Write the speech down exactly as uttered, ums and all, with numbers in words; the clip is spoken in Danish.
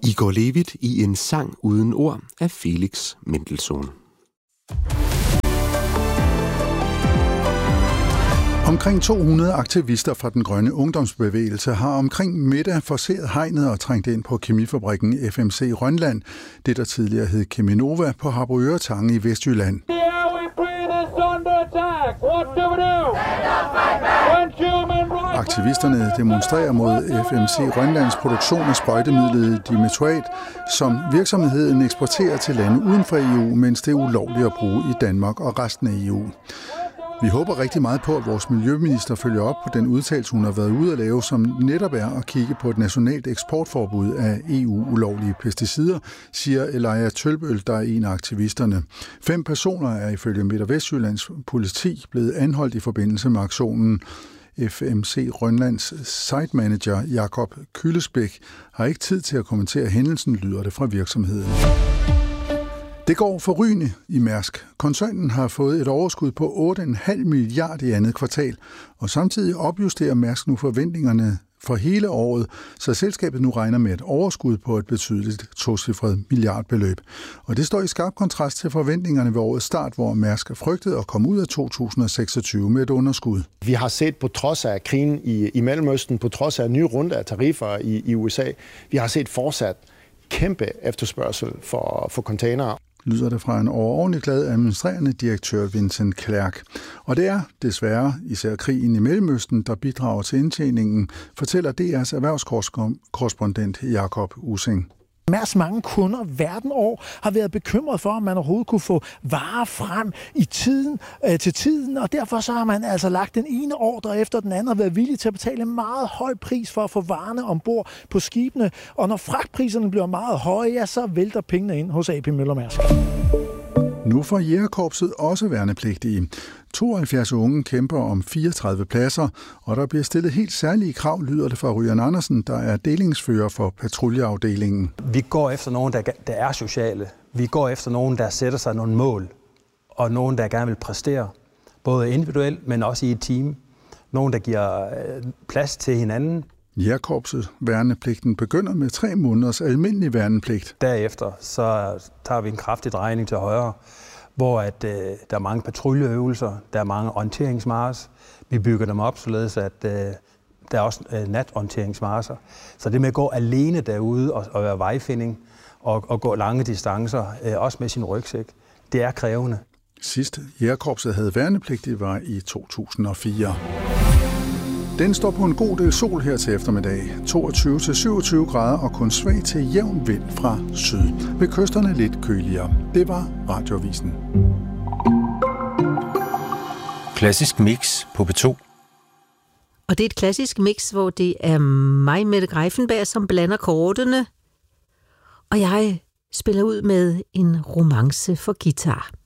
Igor Levit i en sang uden ord af Felix Mendelssohn. Omkring to hundrede aktivister fra den grønne ungdomsbevægelse har omkring middag forceret hegnet og trængt ind på kemifabrikken F M C Rønland, det der tidligere hed Cheminova på Harboøre Tange i Vestjylland. Aktivisterne demonstrerer mod F M C Rønlands produktion af sprøjtemidlet dimethoat, som virksomheden eksporterer til lande uden for E U, mens det er ulovligt at bruge i Danmark og resten af E U. Vi håber rigtig meget på, at vores miljøminister følger op på den udtalelse, hun har været ude at lave, som netop er at kigge på et nationalt eksportforbud af E U-ulovlige pesticider, siger Elijah Tølbøl, der er en af aktivisterne. Fem personer er ifølge Midt- og Vestjyllands politi blevet anholdt i forbindelse med aktionen. F M C Rønlands site manager Jakob Kyllesbæk har ikke tid til at kommentere hændelsen, lyder det fra virksomheden. Det går forrygende i Mærsk. Koncernen har fået et overskud på otte komma fem milliard i andet kvartal, og samtidig opjusterer Mærsk nu forventningerne for hele året, så selskabet nu regner med et overskud på et betydeligt tocifret milliardbeløb. Og det står i skarp kontrast til forventningerne ved årets start, hvor Mærsk frygtede at komme ud af to tusind og seksogtyve med et underskud. Vi har set på trods af krigen i, i Mellemøsten, på trods af nye runde af tariffer i, i U S A, vi har set fortsat kæmpe efterspørgsel for, for containere. Lyder det fra en overordentlig glad administrerende direktør Vincent Clerc. Og det er desværre især krigen i Mellemøsten, der bidrager til indtjeningen, fortæller D R's erhvervskorrespondent Jakob Ussing. Mærsk mange kunder verden over har været bekymret for, om man overhovedet kunne få varer frem i tiden, øh, til tiden, og derfor så har man altså lagt den ene ordre efter den anden og været villig til at betale en meget høj pris for at få varerne ombord på skibene. Og når fragtpriserne bliver meget høje, ja, så vælter pengene ind hos A P Møller Mærsk. Nu får jægerkorpset også værnepligtige. tooghalvfjerds unge kæmper om fireogtredive pladser, og der bliver stillet helt særlige krav, lyder det fra Ryan Andersen, der er delingsfører for patruljeafdelingen. Vi går efter nogen, der, der er sociale. Vi går efter nogen, der sætter sig nogle mål, og nogen, der gerne vil præstere, både individuelt, men også i et team. Nogen, der giver plads til hinanden. Jægerkorpset værnepligten begynder med tre måneders almindelig værnepligt. Derefter så tager vi en kraftig drejning til højre, hvor at, øh, der er mange patruljeøvelser, der er mange orienteringsmarcher. Vi bygger dem op, således at øh, der er også øh, natorienteringsmarcher. Så det med at gå alene derude og, og være vejfinding og, og gå lange distancer, øh, også med sin rygsæk, det er krævende. Sidst jægerkorpset havde værnepligtigt var i to tusind og fire. Den står på en god del sol her til eftermiddag. toogtyve til syvogtyve grader og kun svag til jævn vind fra syd. Ved kysterne lidt køligere. Det var Radioavisen. Klassisk mix på P to. Og det er et klassisk mix, hvor det er mig, Mette Greiffenberg, som blander kortene. Og jeg spiller ud med en romance for guitar.